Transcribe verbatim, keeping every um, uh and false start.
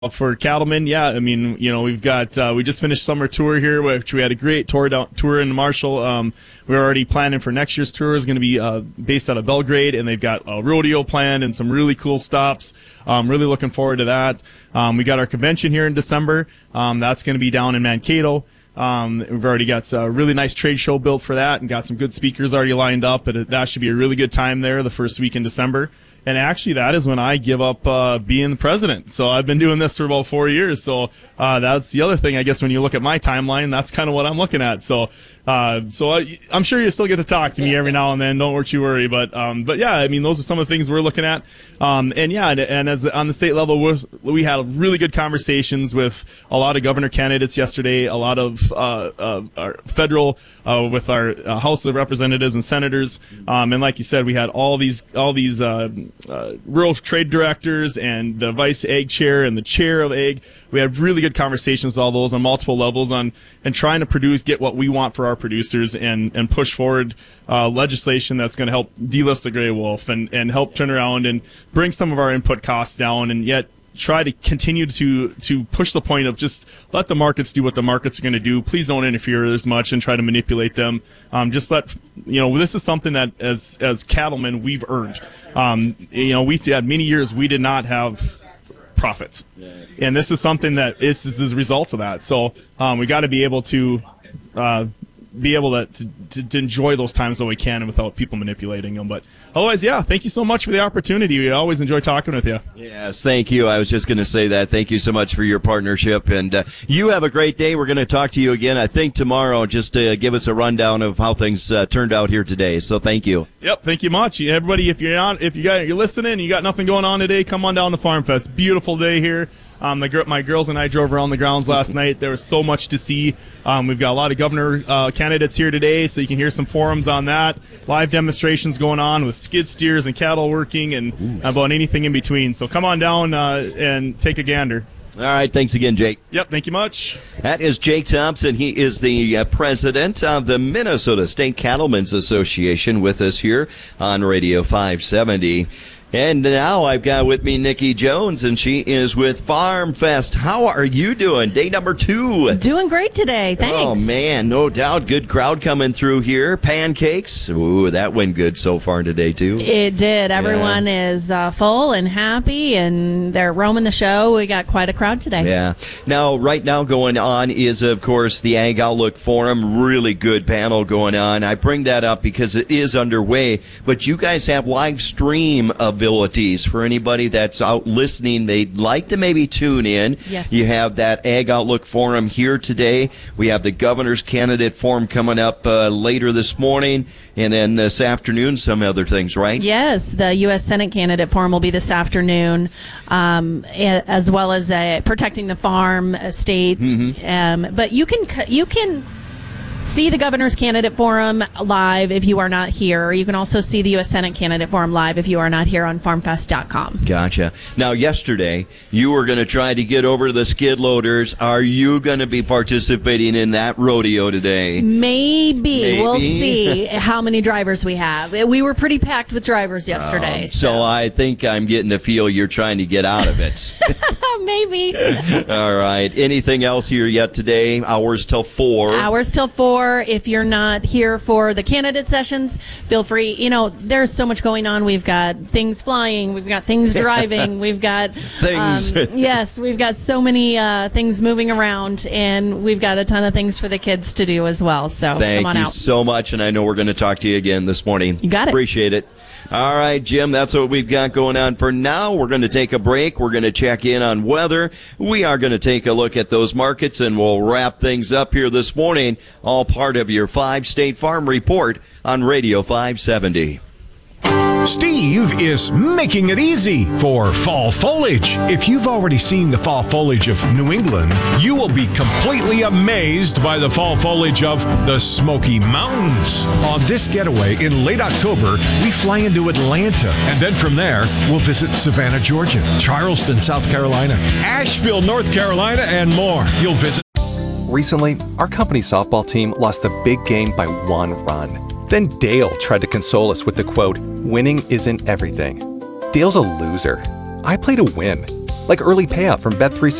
For cattlemen, yeah, I mean, you know, we've got, uh, we just finished summer tour here, which we had a great tour down, tour in Marshall. Um, we're already planning for next year's tour. Is going to be uh, based out of Belgrade, and they've got a rodeo planned and some really cool stops. Um, really looking forward to that. Um, we got our convention here in December. Um, that's going to be down in Mankato. Um, we've already got a really nice trade show built for that and got some good speakers already lined up, but that should be a really good time there the first week in December. And actually, that is when I give up uh, being the president. So I've been doing this for about four years. So uh, that's the other thing, I guess, when you look at my timeline, that's kind of what I'm looking at. So uh, so I, I'm sure you still get to talk to me every now and then. Don't you worry. But um, but yeah, I mean, those are some of the things we're looking at. Um, and yeah, and, and as on the state level, we're, we had really good conversations with a lot of governor candidates yesterday, a lot of uh, uh, our federal uh, with our uh, House of Representatives and senators. Um, and like you said, we had all these all these. Uh, Uh, rural trade directors and the vice ag chair and the chair of ag. We had really good conversations with all those on multiple levels on and trying to produce, get what we want for our producers and, and push forward uh, legislation that's going to help delist the gray wolf and, and help turn around and bring some of our input costs down, and yet try to continue to to push the point of just let the markets do what the markets are going to do. Please don't interfere as much and try to manipulate them. Um, just let, you know, this is something that as as cattlemen we've earned. Um, you know, we had many years we did not have profits, and this is something that it's, it's the results of that. So um, we got to be able to uh, be able to, to to enjoy those times that we can without people manipulating them. But otherwise, yeah, thank you so much for the opportunity. We always enjoy talking with you. Yes, thank you. I was just going to say that. Thank you so much for your partnership. And uh, you have a great day. We're going to talk to you again, I think, tomorrow, just to give us a rundown of how things uh, turned out here today. So thank you. Yep, thank you much. Everybody, if you're on, if you got, you're listening, you got nothing going on today, come on down to Farm Fest. Beautiful day here. Um, the, my girls and I drove around the grounds last night. There was so much to see. Um, we've got a lot of governor uh, candidates here today, so you can hear some forums on that. Live demonstrations going on with skid steers and cattle working and Ooh. about anything in between. So come on down uh, and take a gander. All right, thanks again, Jake. Yep, thank you much. That is Jake Thompson. He is the uh, president of the Minnesota State Cattlemen's Association with us here on Radio five seventy. And now I've got with me Nikki Jones, and she is with Farm Fest. How are you doing? Day number two. Doing great today. Thanks. Oh, man, no doubt. Good crowd coming through here. Pancakes. Ooh, that went good so far today, too. It did. Everyone yeah. is uh, full and happy, and they're roaming the show. We got quite a crowd today. Yeah. Now, right now going on is, of course, the Ag Outlook Forum. Really good panel going on. I bring that up because it is underway, but you guys have live stream of abilities for anybody that's out listening. They'd like to maybe tune in. Yes. You have that Ag Outlook Forum here today. We have the Governor's Candidate Forum coming up uh, later this morning, and then this afternoon some other things, right? Yes, the U S Senate Candidate Forum will be this afternoon, um, as well as uh, Protecting the Farm State. Mm-hmm. Um, but you can you can. see the Governor's Candidate Forum live if you are not here. You can also see the U S Senate Candidate Forum live if you are not here on farm fest dot com. Gotcha. Now, yesterday, you were going to try to get over to the skid loaders. Are you going to be participating in that rodeo today? Maybe. Maybe. We'll see how many drivers we have. We were pretty packed with drivers yesterday. Um, so. so I think I'm getting the feel you're trying to get out of it. Maybe. All right. Anything else here yet today? Hours till four. Hours till four. If you're not here for the candidate sessions, feel free. You know, there's so much going on. We've got things flying. We've got things driving. We've got things. Um, yes, we've got so many uh, things moving around, and we've got a ton of things for the kids to do as well. So thank come on you out. so much, and I know we're going to talk to you again this morning. You got it. Appreciate it. All right, Jim, that's what we've got going on for now. We're going to take a break. We're going to check in on weather. We are going to take a look at those markets, and we'll wrap things up here this morning, all part of your five-state farm report on Radio five seventy. Steve is making it easy for fall foliage. If you've already seen the fall foliage of New England, you will be completely amazed by the fall foliage of the Smoky Mountains. On this getaway in late October, we fly into Atlanta, and then from there, we'll visit Savannah, Georgia, Charleston, South Carolina, Asheville, North Carolina, and more. You'll visit. Recently, our company softball team lost a big game by one run. Then Dale tried to console us with the quote, "Winning isn't everything." Dale's a loser. I play to win. like early payout from Bet three sixty.